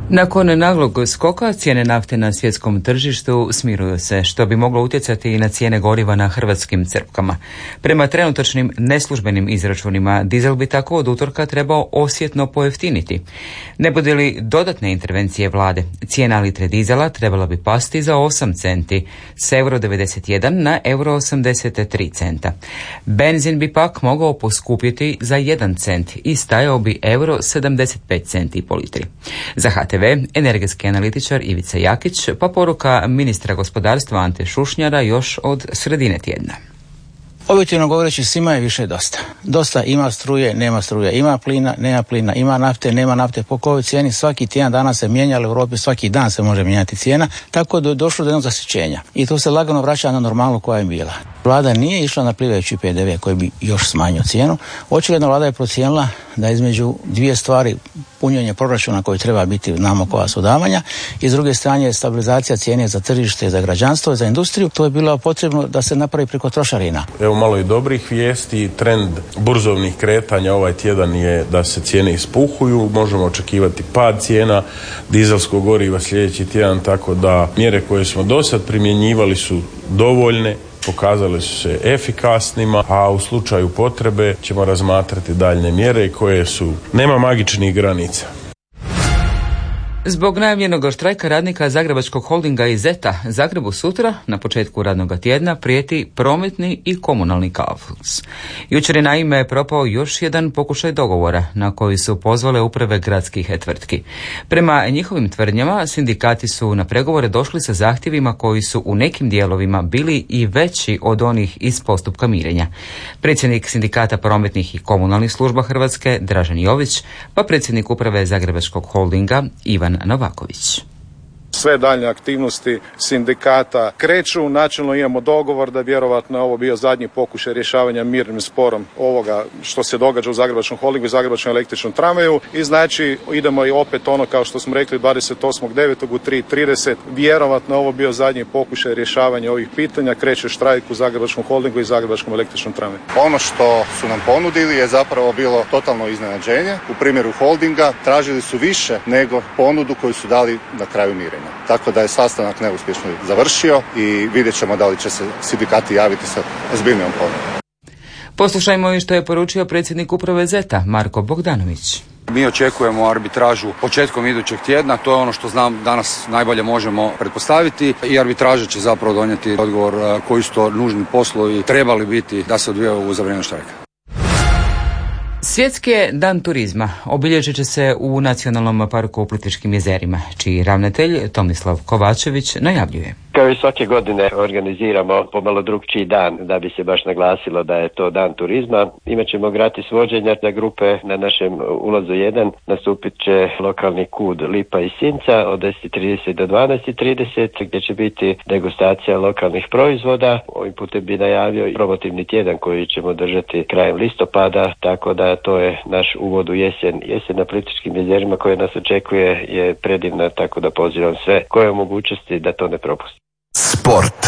Nakon naglog skoka, cijene nafte na svjetskom tržištu smiruju se, što bi moglo utjecati i na cijene goriva na hrvatskim crpkama. Prema trenutačnim neslužbenim izračunima, dizel bi tako od utorka trebao osjetno pojeftiniti. Ne bude li dodatne intervencije vlade, cijena litre dizela trebala bi pasti za 8 centi, s euro 91 na euro 83 centa. Benzin bi pak mogao poskupiti za 1 cent i stajao bi euro 75 centi po litri. Za HTV energetski analitičar Ivica Jakić, pa poruka ministra gospodarstva Ante Šušnjara još od sredine tjedna. Objektivno govoreći, svima je više dosta. Dosta, ima struje, nema struje, ima plina, nema plina, ima nafte, nema nafte. Po kojoj cijeni svaki tjedan dana se mijenja, ali u Europi svaki dan se može mijenjati cijena, tako da je došlo do jednog zasićenja. I to se lagano vraća na normalnu koja je bila. Vlada nije išla na plivajući PDV koji bi još smanjio cijenu. Očigledno vlada je procijenila da između dvije stvari, punjenje proračuna koji treba biti, znamo koja su davanja, i s druge strane stabilizacija cijene za tržište, za građanstvo, za industriju, to je bilo potrebno da se napravi preko trošarina. Evo malo i dobrih vijesti. Trend burzovnih kretanja ovaj tjedan je da se cijene ispuhuju, možemo očekivati pad cijena dizelskog goriva sljedeći tjedan, tako da mjere koje smo do sad primjenjivali su dovoljne, pokazale su se efikasnima, a u slučaju potrebe ćemo razmatrati daljne mjere koje su, nema magičnih granica. Zbog najavljenog štrajka radnika Zagrebačkog holdinga i ZET-a, Zagrebu sutra, na početku radnog tjedna, prijeti prometni i komunalni kaos. Jučer je naime propao još jedan pokušaj dogovora na koji su pozvale uprave gradskih tvrtki. Prema njihovim tvrdnjama, sindikati su na pregovore došli sa zahtjevima koji su u nekim dijelovima bili i veći od onih iz postupka mirenja. Predsjednik sindikata prometnih i komunalnih služba Hrvatske, Dražen Jović, pa predsjednik uprave Zagrebačkog holdinga, Ivan Novaković. Sve daljnje aktivnosti sindikata kreću. Načelno imamo dogovor da vjerovatno ovo bio zadnji pokušaj rješavanja mirnim sporom ovoga što se događa u Zagrebačkom holdingu i Zagrebačkom električnom tramvaju. I znači idemo i opet ono kao što smo rekli 28.9. u 3:30. Vjerovatno ovo bio zadnji pokušaj rješavanja ovih pitanja. Kreće štrajk u Zagrebačkom holdingu i Zagrebačkom električnom tramvaju. Ono što su nam ponudili je zapravo bilo totalno iznenađenje. U primjeru holdinga tražili su više nego ponudu koju su dali na kraju mirenja. Tako da je sastanak neuspješno završio i vidjet ćemo da li će se sindikati javiti sa ozbiljnijom ponudom. Poslušajmo i što je poručio predsjednik uprave ZET-a, Marko Bogdanović. Mi očekujemo arbitražu početkom idućeg tjedna, to je ono što znam danas najbolje možemo pretpostaviti i arbitraža će zapravo donijeti odgovor koji su to nužni poslovi trebali biti da se odvijaju za vrijeme štrajka. Svjetski je dan turizma. Obilježit će se u Nacionalnom parku u Plitvičkim jezerima, čiji ravnatelj Tomislav Kovačević najavljuje. Kao i svake godine organiziramo pomalo drugčiji dan da bi se baš naglasilo da je to dan turizma. Imaćemo gratis vođenja za grupe na našem ulazu 1. Nastupit će lokalni kud Lipa i Sinca od 10:30 do 12:30 gdje će biti degustacija lokalnih proizvoda. Ovim putem bi najavio i promotivni tjedan koji ćemo držati krajem listopada, tako da to je naš uvod u jesen. Jesen na Plitvičkim jezerima koja nas očekuje je predivna, tako da pozivam sve koje mogućnosti da to ne propusti. Sport.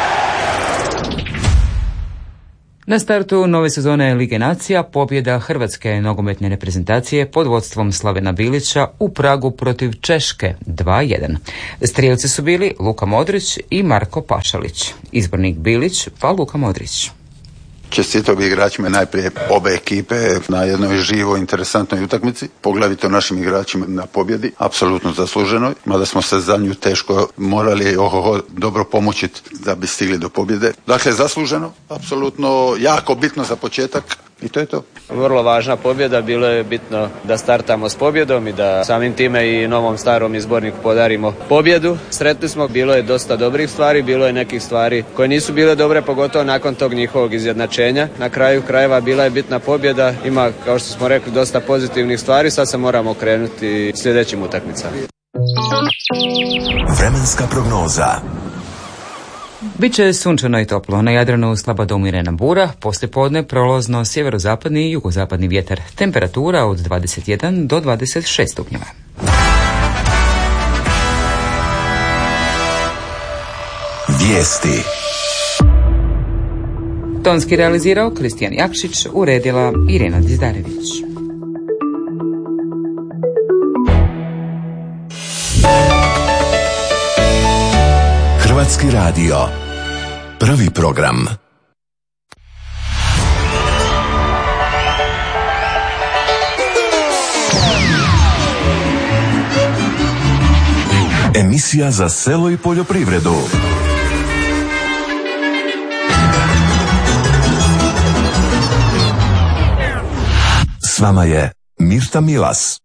Na startu nove sezone Lige nacija pobjeda hrvatske nogometne reprezentacije pod vodstvom Slavena Bilića u Pragu protiv Češke 2:1. Strijelci su bili Luka Modrić i Marko Pašalić. Izbornik Bilić pa Luka Modrić. Čestitao bi igračima najprije obe ekipe na jednoj živoj, interesantnoj utakmici, poglavito našim igračima na pobjedi, apsolutno zasluženoj, mada smo se za nju teško morali dobro pomučiti da bi stigli do pobjede. Dakle, zasluženo, apsolutno jako bitno za početak. I to je to. Vrlo važna pobjeda, bilo je bitno da startamo s pobjedom i da samim time i novom starom izborniku podarimo pobjedu. Sretni smo, bilo je dosta dobrih stvari, bilo je nekih stvari koje nisu bile dobre, pogotovo nakon tog njihovog izjednačenja. Na kraju krajeva bila je bitna pobjeda, ima, kao što smo rekli, dosta pozitivnih stvari, sad se moramo okrenuti sljedećim utakmicama. Vremenska prognoza. Biće sunčano i toplo, na Jadranu slaba do umjerena bura, poslijepodne prolazno sjeverozapadni i jugozapadni vjetar. Temperatura od 21 do 26 stupnjeva. Vijesti. Tonski realizirao Kristijan Jakšić, uredila Irena Dizdarević. Hrvatski radio. Prvi program. Emisija za selo i poljoprivredu. S vama je Mirta Milas.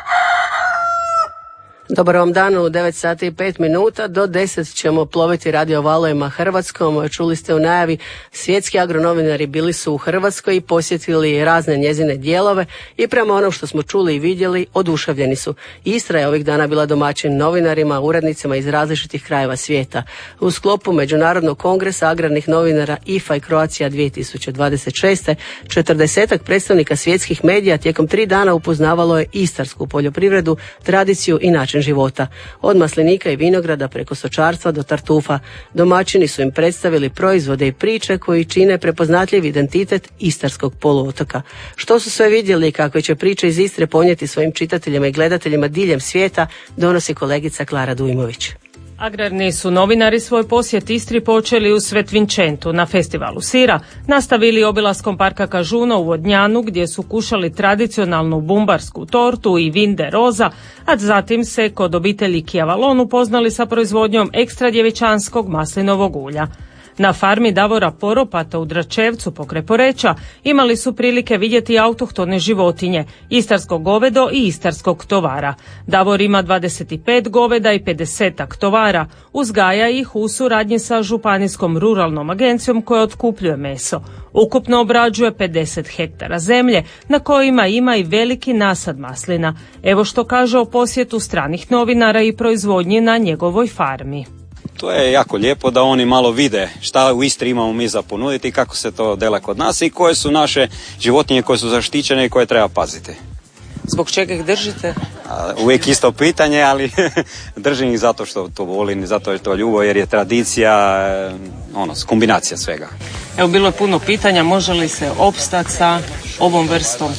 Dobar vam dan, u 9 sati i 5 minuta do 10 ćemo ploviti radio valovima Hrvatskom. Čuli ste u najavi, svjetski agronovinari bili su u Hrvatskoj i posjetili razne njezine dijelove i prema onom što smo čuli i vidjeli, oduševljeni su. Istra je ovih dana bila domaćin novinarima, urednicima iz različitih krajeva svijeta. U sklopu Međunarodnog kongresa agrarnih novinara IFA i Croatia 2026. 40 predstavnika svjetskih medija tijekom 3 dana upoznavalo je istarsku poljoprivredu, tradiciju i način života. Od maslinika i vinograda preko stočarstva do tartufa. Domaćini su im predstavili proizvode i priče koji čine prepoznatljiv identitet istarskog poluotoka. Što su sve vidjeli i kakve će priče iz Istre ponijeti svojim čitateljima i gledateljima diljem svijeta, donosi kolegica Klara Dujmović. Agrarni su novinari svoj posjet Istri počeli u Svetvinčentu na festivalu sira, nastavili obilaskom parka Kažuno u Vodnjanu gdje su kušali tradicionalnu bumbarsku tortu i vinde roza, a zatim se kod obitelji Kjavalon upoznali sa proizvodnjom ekstra djevičanskog maslinovog ulja. Na farmi Davora Poropata u Dračevcu pokraj Poreča imali su prilike vidjeti autohtone životinje, istarsko govedo i istarskog tovara. Davor ima 25 goveda i 50 tovara, uzgaja ih u suradnji sa Županijskom ruralnom agencijom koja otkupljuje meso. Ukupno obrađuje 50 hektara zemlje na kojima ima i veliki nasad maslina. Evo što kaže o posjetu stranih novinara i proizvodnji na njegovoj farmi. To je jako lijepo da oni malo vide šta u Istri imamo mi za ponuditi i kako se to dela kod nas i koje su naše životinje koje su zaštićene i koje treba paziti. Zbog čega ih držite? Uvijek isto pitanje, ali držim ih zato što to volim, zato je to ljubav, jer je tradicija, kombinacija svega. Evo, bilo je puno pitanja, može li se opstati sa ovom vrstom?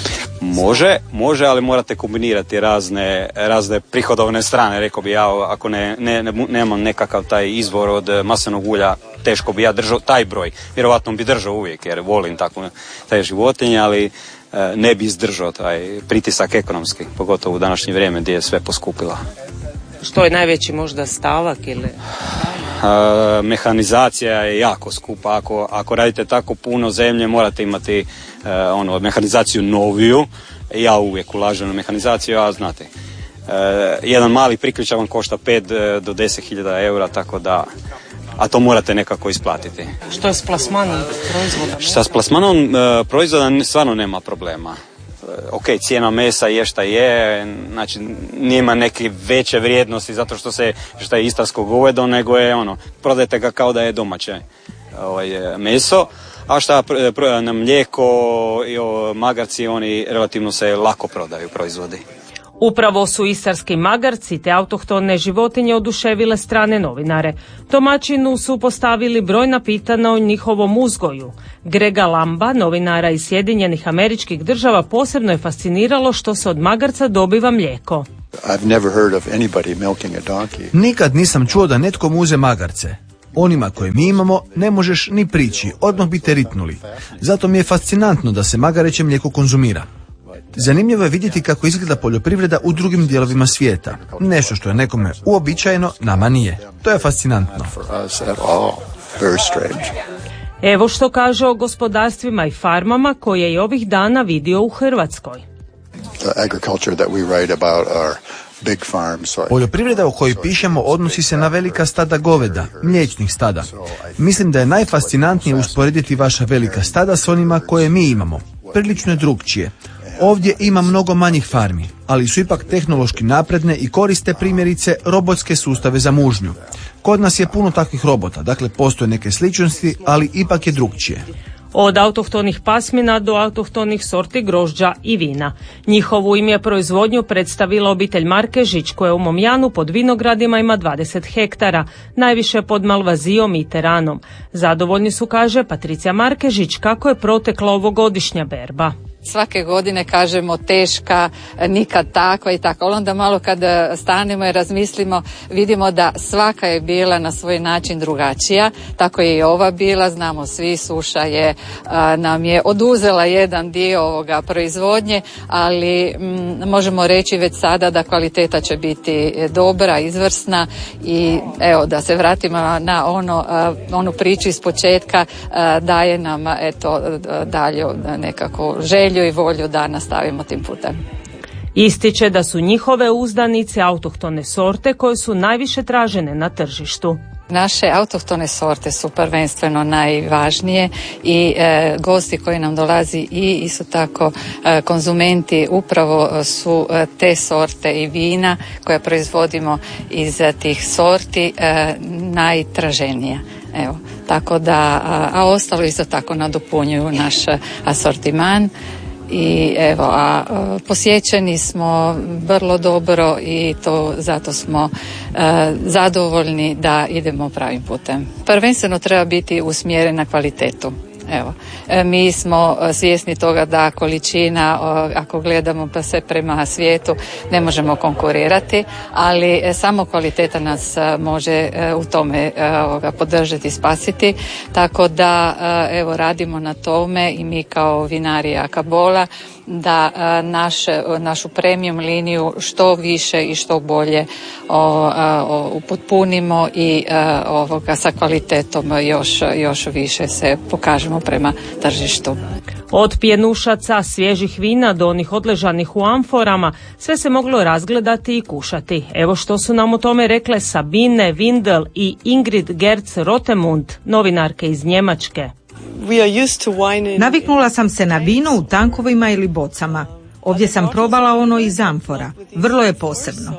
Može, ali morate kombinirati razne prihodovne strane, rekao bi ja, ako nemam nekakav taj izvor od maslinovog ulja, teško bi ja držao taj broj. Vjerovatno bi držao uvijek, jer volim tako taj životinje, ali ne bi izdržao taj pritisak ekonomski, pogotovo u današnje vrijeme gdje je sve poskupila. Što je najveći možda stavak ili... Mehanizacija je jako skupa. Ako radite tako puno zemlje, morate imati mehanizaciju noviju. Ja uvijek ulažem u mehanizaciju, a znate, jedan mali priključak vam košta 5 do 10.000 eura, tako da, a to morate nekako isplatiti. Što je s plasmanom proizvoda? Šta s plasmanom proizvoda stvarno nema problema. Ok, cijena mesa je šta je, znači nema neke veće vrijednosti zato što je istarsko govedo, nego je prodajte ga kao da je domaće meso, a šta na mlijeko i magarci, oni relativno se lako prodaju proizvodi. Upravo su istarski magarci te autohtone životinje oduševile strane novinare. Domaćinu su postavili brojna pitanja o njihovom uzgoju. Grega Lamba, novinara iz Sjedinjenih Američkih Država, posebno je fasciniralo što se od magarca dobiva mlijeko. Nikad nisam čuo da netko muze magarce. Onima koje mi imamo ne možeš ni prići, odmah bi te ritnuli. Zato mi je fascinantno da se magareće mlijeko konzumira. Zanimljivo je vidjeti kako izgleda poljoprivreda u drugim dijelovima svijeta. Nešto što je nekome uobičajeno, nama nije. To je fascinantno. Evo što kaže o gospodarstvima i farmama koje je ovih dana vidio u Hrvatskoj. Poljoprivreda o kojoj pišemo odnosi se na velika stada goveda, mliječnih stada. Mislim da je najfascinantnije usporediti vaša velika stada s onima koje mi imamo. Prilično je drukčije. Ovdje ima mnogo manjih farmi, ali su ipak tehnološki napredne i koriste primjerice robotske sustave za mužnju. Kod nas je puno takvih robota, dakle postoje neke sličnosti, ali ipak je drukčije. Od autohtonih pasmina do autohtonih sorti grožđa i vina. Njihovu im je proizvodnju predstavila obitelj Markežić koja u Momjanu pod vinogradima ima 20 hektara, najviše pod Malvazijom i Teranom. Zadovoljni su, kaže Patricija Markežić, kako je protekla ovogodišnja berba. svake godine kažemo teška, nikad takva i tako. Onda malo kad stanemo i razmislimo, vidimo da svaka je bila na svoj način drugačija. Tako je i ova bila, znamo svi, suša je nam je oduzela jedan dio ovoga proizvodnje, ali možemo reći već sada da kvaliteta će biti dobra, izvrsna i evo da se vratimo na onu priču iz početka, daje nam dalje nekako želju i volju da nastavimo tim putem. Ističe da su njihove uzdanice autohtone sorte koje su najviše tražene na tržištu. Naše autohtone sorte su prvenstveno najvažnije i gosti koji nam dolazi i isto tako konzumenti upravo su te sorte i vina koje proizvodimo iz tih sorti najtraženija. Evo, tako da, a ostalo isto tako nadopunjuju naš asortiman. I evo, posjećeni smo vrlo dobro i zato smo zadovoljni da idemo pravim putem. Prvenstveno treba biti usmjeren na kvalitetu. Evo, mi smo svjesni toga da količina, ako gledamo pa sve prema svijetu, ne možemo konkurirati, ali samo kvaliteta nas može u tome podržati i spasiti. Tako da evo radimo na tome i mi kao vinari Akabola da našu premium liniju što više i što bolje upotpunimo i sa kvalitetom još više se pokažemo prema tržištu. Od pjenušaca, svježih vina do onih odležanih u amforama, sve se moglo razgledati i kušati. Evo što su nam o tome rekle Sabine Windel i Ingrid Gerz-Rotemund, novinarke iz Njemačke. Naviknula sam se na vino u tankovima ili bocama. Ovdje sam probala ono iz amfora. Vrlo je posebno.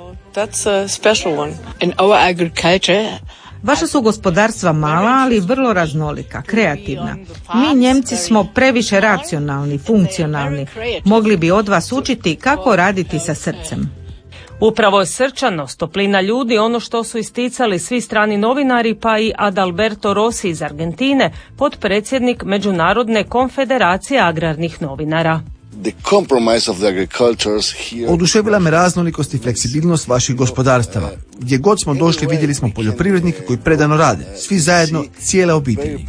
Vaša su gospodarstva mala, ali vrlo raznolika, kreativna. Mi Njemci smo previše racionalni, funkcionalni. Mogli bi od vas učiti kako raditi sa srcem. Upravo je srčanost, toplina ljudi, ono što su isticali svi strani novinari, pa i Adalberto Rossi iz Argentine, potpredsjednik Međunarodne konfederacije agrarnih novinara. Oduševila me raznolikost i fleksibilnost vaših gospodarstava. Gdje god smo došli vidjeli smo poljoprivrednike koji predano rade, svi zajedno, cijele obitelji.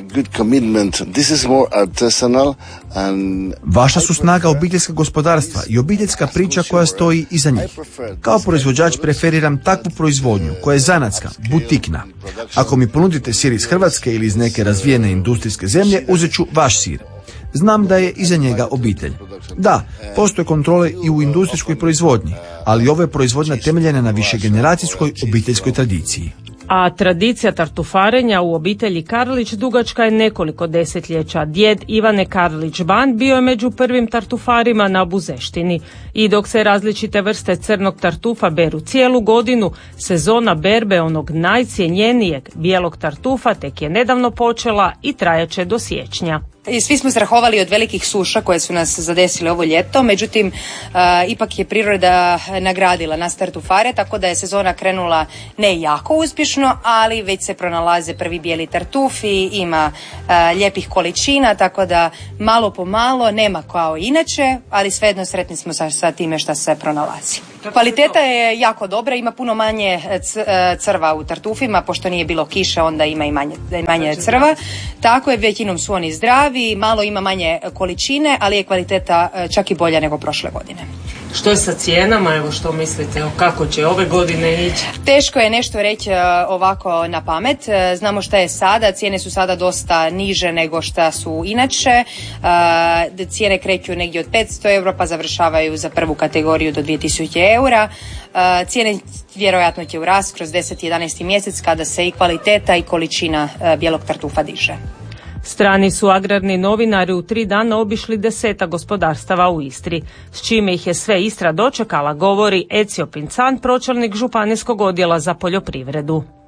Vaša su snaga obiteljska gospodarstva i obiteljska priča koja stoji iza njih. Kao proizvođač preferiram takvu proizvodnju koja je zanatska, butikna. Ako mi ponudite sir iz Hrvatske ili iz neke razvijene industrijske zemlje, uzet ću vaš sir. Znam da je iza njega obitelj. Da, postoje kontrole i u industrijskoj proizvodnji, ali ovo je proizvodnja temeljena na višegeneracijskoj obiteljskoj tradiciji. A tradicija tartufarenja u obitelji Karlić dugačka je nekoliko desetljeća. Djed Ivane Karlić-Ban bio je među prvim tartufarima na Buzeštini. I dok se različite vrste crnog tartufa beru cijelu godinu, sezona berbe onog najcjenjenijeg bijelog tartufa tek je nedavno počela i trajaće do siječnja. I svi smo strahovali od velikih suša koje su nas zadesile ovo ljeto, međutim ipak je priroda nagradila nas tartufare, tako da je sezona krenula ne jako uspješno, ali već se pronalaze prvi bijeli tartufi, ima lijepih količina, tako da malo po malo, nema kao inače, ali svejedno sretni smo sa time što se pronalazi. Kvaliteta je jako dobra, ima puno manje crva u tartufima, pošto nije bilo kiše, onda ima i manje crva, tako je, većinom su oni zdravi, malo ima manje količine, ali je kvaliteta čak i bolja nego prošle godine. Što je sa cijenama, evo što mislite, kako će ove godine ići? Teško je nešto reći ovako na pamet. Znamo šta je sada, cijene su sada dosta niže nego šta su inače. Cijene kreću negdje od 500 eura pa završavaju za prvu kategoriju do 2000 eura. Cijene vjerojatno će u rast kroz 10. i 11. mjesec kada se i kvaliteta i količina bijelog tartufa diže. Strani su agrarni novinari u 3 dana obišli 10 gospodarstava u Istri, s čime ih je sve Istra dočekala, govori Ezio Pincan, pročelnik županijskog odjela za poljoprivredu.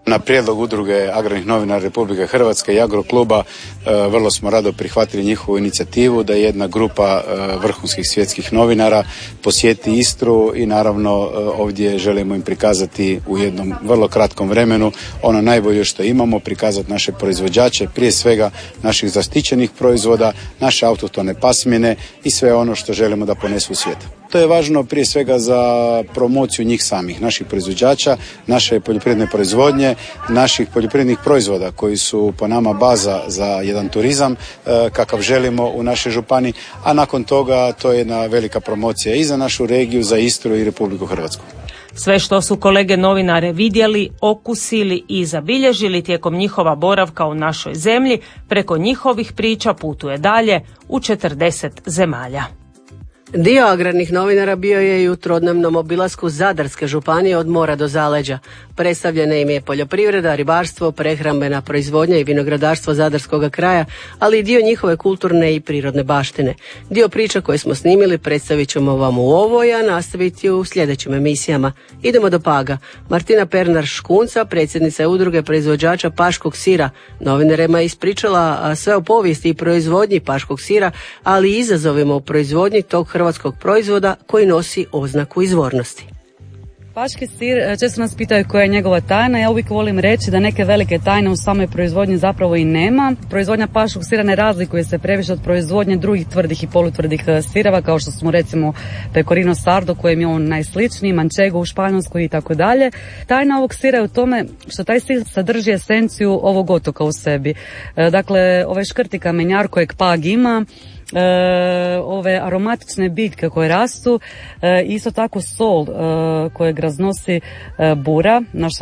Na prijedlog udruge agrarnih novinara Republike Hrvatske i Agrokluba vrlo smo rado prihvatili njihovu inicijativu da jedna grupa vrhunskih svjetskih novinara posjeti Istru i naravno ovdje želimo im prikazati u jednom vrlo kratkom vremenu ono najbolje što imamo, prikazati naše proizvođače, prije svega naših zaštićenih proizvoda, naše autohtone pasmine i sve ono što želimo da ponesu u svijet. To je važno prije svega za promociju njih samih, naših proizvođača, naše poljoprivredne proizvodnje, naših poljoprivrednih proizvoda koji su po nama baza za jedan turizam kakav želimo u našoj županiji, a nakon toga to je jedna velika promocija i za našu regiju, za Istru i Republiku Hrvatsku. Sve što su kolege novinare vidjeli, okusili i zabilježili tijekom njihova boravka u našoj zemlji, preko njihovih priča putuje dalje u 40 zemalja. Dio agrarnih novinara bio je i u trodnevnom obilasku Zadarske županije od mora do zaleđa. Predstavljena im je poljoprivreda, ribarstvo, prehrambena proizvodnja i vinogradarstvo Zadarskog kraja, ali i dio njihove kulturne i prirodne baštine. Dio priča koje smo snimili predstavit ćemo vam u ovoj, a nastaviti u sljedećim emisijama. Idemo do Paga. Martina Pernar-Škunca, predsjednica udruge proizvođača paškog sira, novinarima je ispričala sve o povijesti i proizvodnji paškog sira, ali i izazovima u proizvodnji tog hrvatskog proizvoda koji nosi oznaku izvornosti. Paški sir, često nas pitaju koja je njegova tajna. Ja uvijek volim reći da neke velike tajne u samoj proizvodnji zapravo i nema. Proizvodnja paškog sira ne razlikuje se previše od proizvodnje drugih tvrdih i polutvrdih sireva, kao što smo recimo pecorino sardo, kojem je on najsličniji, manchego u Španjolskoj i tako dalje. Tajna ovog sira je u tome što taj sir sadrži esenciju ovog otoka u sebi. Dakle, ovaj škrti kamenjar kojeg Pag ima, ove aromatične biljke koje rastu, isto tako sol kojeg raznosi bura,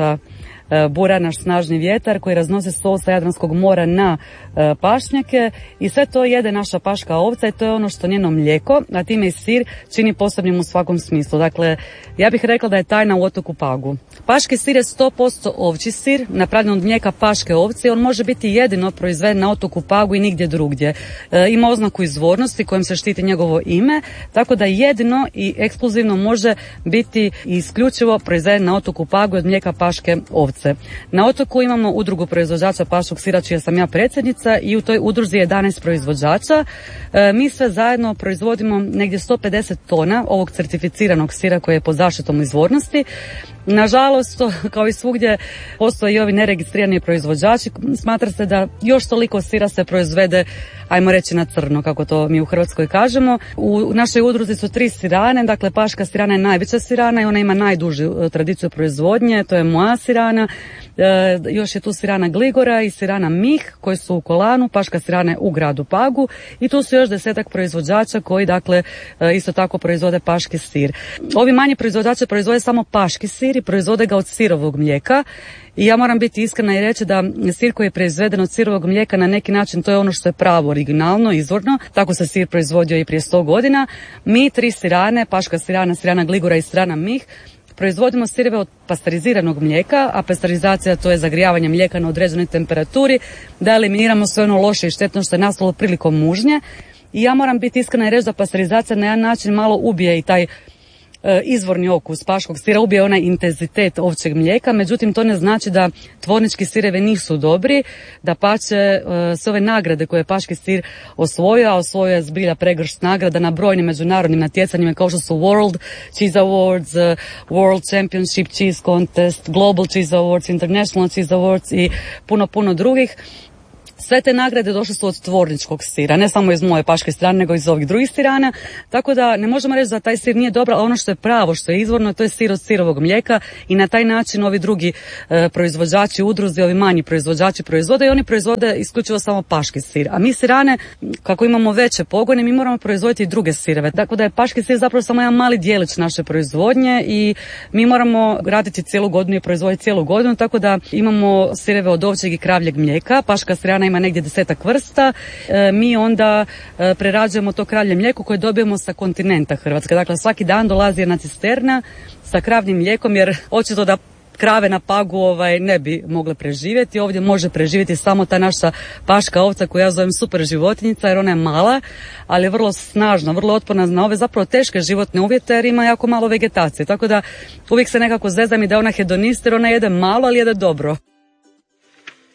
naš snažni vjetar koji raznosi sol sa Jadranskog mora na pašnjake i sve to jede naša paška ovca i to je ono što njeno mlijeko, a time i sir čini posebnim u svakom smislu. Dakle, ja bih rekla da je tajna u otoku Pagu. Paški sir je 100% ovči sir, napravljen od mlijeka paške ovce i on može biti jedino proizveden na otoku Pagu i nigdje drugdje. Ima oznaku izvornosti kojim se štiti njegovo ime, tako da jedino i ekskluzivno može biti isključivo proizveden na otoku Pagu od mlijeka paške ovce. Na otoku imamo udrugu proizvođača paškog sira čija sam ja predsjednica i u toj udruzi je 11 proizvođača. Mi sve zajedno proizvodimo negdje 150 tona ovog certificiranog sira koji je pod zaštitom izvornosti. Nažalost, kao i svugdje, postoje i ovi neregistrirani proizvođači. Smatra se da još toliko sira se proizvede, ajmo reći, na crno, kako to mi u Hrvatskoj kažemo. U našoj udruzi su 3 sirane, dakle paška sirana je najveća sirana i ona ima najdužu tradiciju proizvodnje, to je moja sirana. Još je tu sirana Gligora i sirana Mih koji su u Kolanu, paška sirana je u gradu Pagu i tu su još 10 proizvođača koji dakle isto tako proizvode paški sir. Ovi manji proizvođači proizvode samo paški sir i proizvode ga od sirovog mlijeka. I ja moram biti iskrena i reći da sir koji je proizveden od sirovog mlijeka na neki način to je ono što je pravo, originalno, izvorno. Tako se sir proizvodio i prije 100 godina. Mi 3 sirane, paška sirana, sirana Gligora i sirana Mih, proizvodimo sireve od pasteriziranog mlijeka, a pasterizacija to je zagrijavanje mlijeka na određenoj temperaturi, da eliminiramo sve ono loše i štetno što je nastalo prilikom mužnje. I ja moram biti iskrena i reći da pasterizacija na jedan način malo ubije i taj izvorni okus paškog sira, ubije onaj intenzitet ovčjeg mlijeka, međutim to ne znači da tvornički sirevi nisu dobri, da pače sve ove nagrade koje je paški sir osvojio, a osvojio je zbilja pregršt nagrada na brojnim međunarodnim natjecanjima kao što su World Cheese Awards, World Championship Cheese Contest, Global Cheese Awards, International Cheese Awards i puno drugih. Sve te nagrade došle su od tvorničkog sira, ne samo iz moje paške strane, nego iz ovih drugih sirana, tako da ne možemo reći da taj sir nije dobar, ali ono što je pravo, što je izvorno, to je sir od sirovog mlijeka i na taj način ovi drugi proizvođači, udruzi, ovi manji proizvođači proizvode i oni proizvode isključivo samo paški sir. A mi sirane, kako imamo veće pogone, mi moramo proizvoditi i druge sireve, tako da je paški sir zapravo samo jedan mali dijelić naše proizvodnje i mi moramo raditi cijelu godinu i proizvoditi cijelu godinu, tako da imamo sireve od ovčjeg i kravljeg mlijeka, paška sirana ima negdje 10 vrsta, mi onda prerađujemo to kravlje mlijeko koje dobijemo sa kontinenta Hrvatske. Dakle, svaki dan dolazi jedna cisterna sa kravljim mlijekom jer očito da krave na Pagu ne bi mogle preživjeti. Ovdje može preživjeti samo ta naša paška ovca koju ja zovem super životinjica jer ona je mala, ali je vrlo snažna, vrlo otporna na ove zapravo teške životne uvjete jer ima jako malo vegetacije. Tako da uvijek se nekako zezam i da ona hedonist jer ona jede malo, ali jede dobro.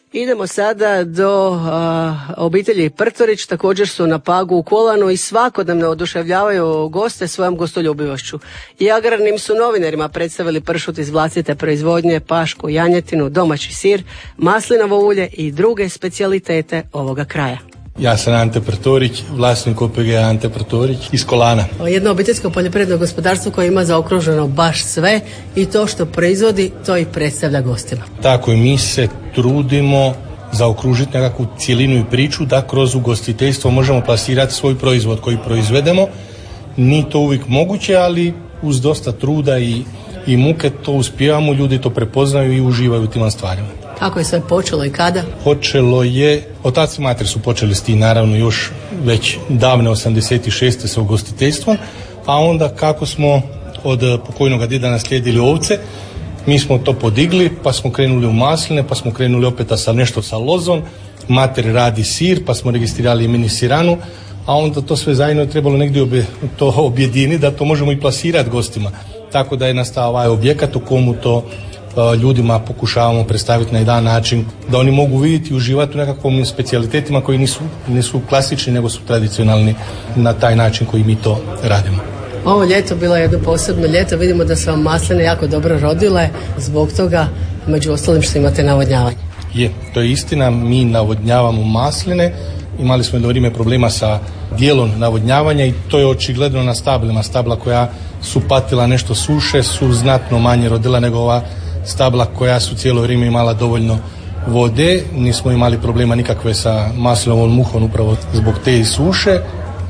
Idemo sada do obitelji Prtorić, također su na Pagu u Kolanu i svakodnevno oduševljavaju goste svojom gostoljubivošću. I agrarnim su novinarima predstavili pršut iz vlastite proizvodnje, pašku, janjetinu, domaći sir, maslinovo ulje i druge specijalitete ovoga kraja. Ja sam Ante Prtorić, vlasnik OPG Ante Prtorić iz Kolana. Jedno obiteljsko poljoprivredno gospodarstvo koje ima zaokruženo baš sve i to što proizvodi, to i predstavlja gostima. Tako i mi se trudimo zaokružiti nekakvu cjelinu i priču da kroz ugostiteljstvo možemo plasirati svoj proizvod koji proizvedemo. Nije to uvijek moguće, ali uz dosta truda i muke to uspijevamo, ljudi to prepoznaju i uživaju u tim stvarima. Kako je sve počelo i kada? Počelo je, otac i mater su počeli s tim naravno još već davne 86. sa ugostiteljstvom, a onda kako smo od pokojnog djeda naslijedili ovce, mi smo to podigli, pa smo krenuli u masline, pa smo krenuli opet sa nešto sa lozom, mater radi sir, pa smo registrirali i mini siranu, a onda to sve zajedno je trebalo negdje to objediniti da to možemo i plasirati gostima. Tako da je nastao ovaj objekat u komu to ljudima pokušavamo predstaviti na jedan način da oni mogu vidjeti i uživati u nekakvom specijalitetima koji nisu klasični nego su tradicionalni na taj način koji mi to radimo. Ovo ljeto bilo je jedno posebno ljeto, vidimo da su vam masline jako dobro rodile, zbog toga među ostalim što imate navodnjavanje. Je, to je istina, mi navodnjavamo masline, imali smo jedno vrijeme problema sa dijelom navodnjavanja i to je očigledno na stablima. Stabla koja su patila nešto suše su znatno manje rodila nego ova stabla koja su cijelo vrijeme imala dovoljno vode. Nismo imali problema nikakve sa maslinovom muhom upravo zbog te suše,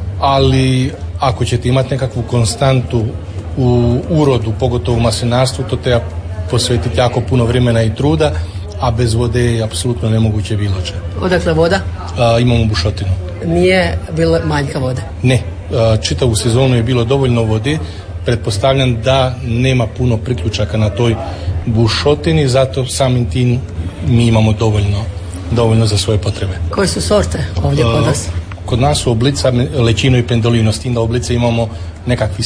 ali ako ćete imati nekakvu konstantu u urodu, pogotovo u maslinarstvu, to treba posvetiti jako puno vremena i truda, a bez vode je apsolutno nemoguće bilo če. Odakle voda? Imamo bušotinu. Nije bila manjka vode? Ne, čitavu sezonu je bilo dovoljno vode. Pretpostavljam da nema puno priključaka na toj bušotini, zato samim tim mi imamo dovoljno za svoje potrebe. Koje su sorte ovdje kod nas? Kod nas su oblica, lečino i pendolino, s tim da oblice imamo nekakvih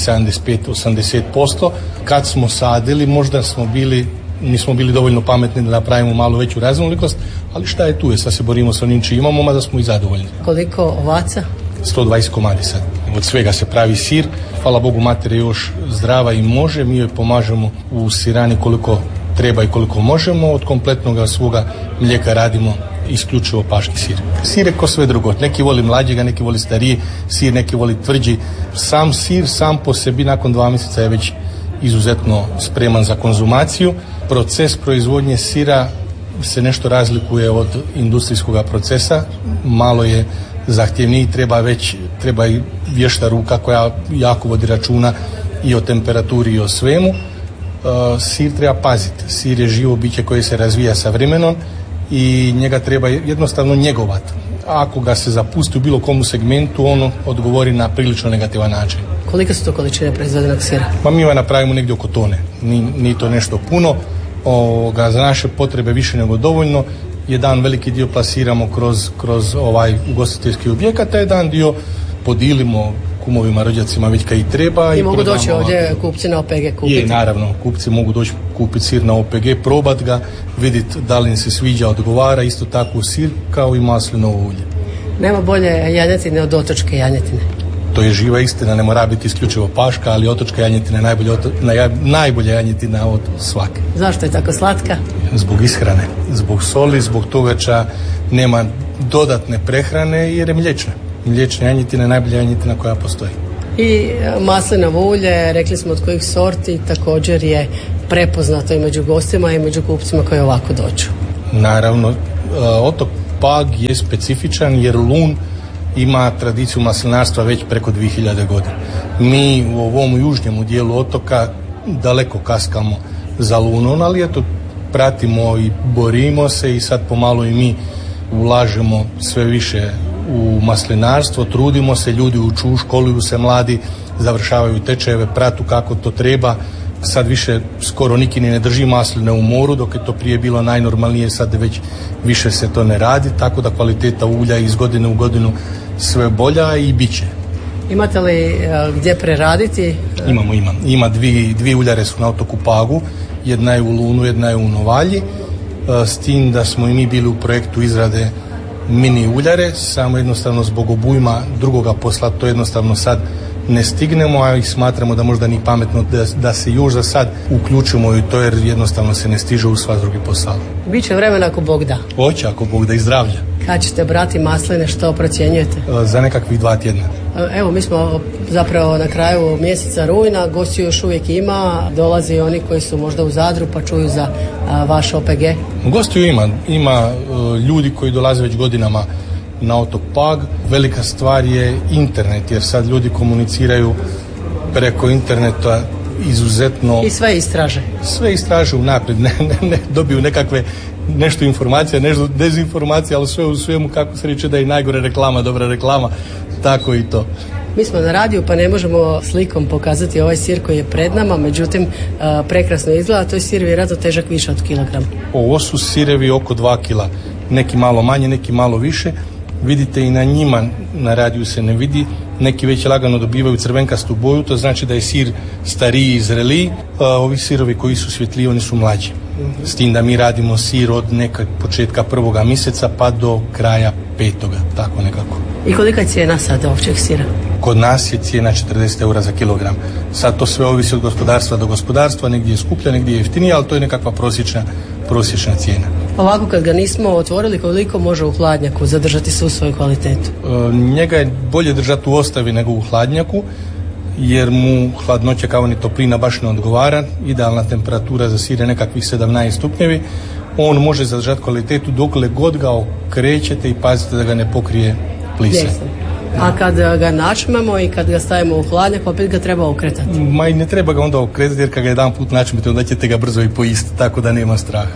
75-80%. Kad smo sadili, možda nismo bili dovoljno pametni da napravimo malo veću raznolikost, ali šta je tu je, sad se borimo sa onim čim imamo, mada smo i zadovoljni. Koliko ovaca? 120 komadi sad. Od svega se pravi sir. Hvala Bogu, mater je još zdrava i može. Mi joj pomažemo u sirani koliko treba i koliko možemo. Od kompletnog svoga mlijeka radimo isključivo paški sir. Sir je ko sve drugo. Neki voli mlađega, neki voli stariji sir, neki voli tvrđi. Sam sir, sam po sebi nakon 2 mjeseca je već izuzetno spreman za konzumaciju. Proces proizvodnje sira se nešto razlikuje od industrijskog procesa. Malo je zahtjevniji, treba i vješta ruka koja jako vodi računa i o temperaturi i o svemu. Sir treba paziti. Sir je živo biće koje se razvija sa vremenom i njega treba jednostavno njegovati. Ako ga se zapusti u bilo komu segmentu, ono odgovori na prilično negativan način. Kolike su to količine proizvedenog sira? Mi ga napravimo negdje oko tone. Nije to nešto puno. Za naše potrebe više nego dovoljno. Jedan veliki dio plasiramo kroz ovaj ugostiteljski objekat, a jedan dio podilimo kumovima, rođacima već kad i treba. I mogu doći ovdje kupci na OPG kupiti? Je, naravno, kupci mogu doći kupiti sir na OPG, probat ga, vidjeti da li im se sviđa, odgovara, isto tako sir kao i maslinovo ulje. Nema bolje janjetine od otočke janjetine? To je živa istina, ne mora biti isključivo paška, ali otočka janjetina je najbolja janjetina od svake. Zašto je tako slatka? Zbog ishrane, zbog soli, zbog toga što nema dodatne prehrane jer je mliječna. Mliječna janjetina je najbolja janjetina koja postoji. I maslinovo ulje, rekli smo od kojih sorti, također je prepoznato i među gostima i među kupcima koji ovako dođu. Naravno, otok Pag je specifičan jer Lun ima tradiciju maslinarstva već preko 2000 godina. Mi u ovom južnjem dijelu otoka daleko kaskamo za Lunom, ali eto, pratimo i borimo se i sad pomalo i mi ulažemo sve više u maslinarstvo, trudimo se, ljudi uču, školuju se mladi, završavaju tečajeve, pratu kako to treba. Sad više skoro niki ne drži masline u moru, dok je to prije bilo najnormalnije, sad već više se to ne radi, tako da kvaliteta ulja iz godine u godinu sve bolja i bit će. Imate li gdje preraditi? Ima dvije uljare su na otoku Pagu, jedna je u Lunu, jedna je u Novalji s tim da smo i mi bili u projektu izrade mini uljare, samo jednostavno zbog obujma drugoga posla to jednostavno sad ne stignemo, a i smatramo da možda ni pametno da se još za sad uključimo i to, jer jednostavno se ne stiže u sva drugi posao. Biće vremena ako Bog da. Hoće, ako Bog da, i zdravlja. Kad ćete brati masline, što procjenjujete? Za nekakvih 2 tjedna. Evo, mi smo zapravo na kraju mjeseca rujna, gostiju još uvijek ima, dolaze i oni koji su možda u Zadru pa čuju za vaš OPG. Gostiju ima ljudi koji dolaze već godinama na otok Pag. Velika stvar je internet, jer sad ljudi komuniciraju preko interneta izuzetno. I sve istraže. Sve istraže unaprijed, ne dobiju nekakve nešto informacija, nešto dezinformacija, ali sve u svemu, kako se reče da je najgore reklama, dobra reklama, tako i to. Mi smo na radiju pa ne možemo slikom pokazati ovaj sir koji je pred nama, međutim prekrasno izgleda, to je sir vjerojatno težak više od kilogram. Ovo su sirevi oko 2 kila, neki malo manje, neki malo više. Vidite i na njima, na radiju se ne vidi, neki već lagano dobivaju crvenkastu boju, to znači da je sir stariji i zreliji, ovi sirovi koji su svjetliji, oni su mlađi. S tim da mi radimo sir od nekog početka 1. mjeseca pa do kraja 5. tako nekako. I kolika je cijena sad ovčeg sira? Kod nas je cijena 40 eura za kilogram. Sad to sve ovisi od gospodarstva do gospodarstva, negdje je skuplja, negdje je jeftinija, ali to je nekakva prosječna cijena. Ovako kad ga nismo otvorili, koliko može u hladnjaku zadržati svu svoju kvalitetu? Njega je bolje držati u ostavi nego u hladnjaku, jer mu hladnoća kao ni toplina baš ne odgovara. Idealna temperatura za sir je nekakvih 17 stupnjevi. On može zadržati kvalitetu dokle god ga okrećete i pazite da ga ne pokrije plisa. A kad ga načmemo i kad ga stavimo u hladnjak, opet ga treba okretati? Ma i ne treba ga onda okretati, jer kad ga jedan put načmete, onda ćete ga brzo i pojistiti, tako da nema straha.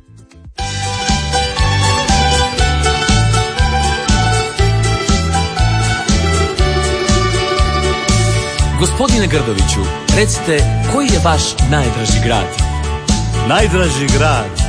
Gospodine Grdoviću, recite, koji je vaš najdraži grad? Najdraži grad?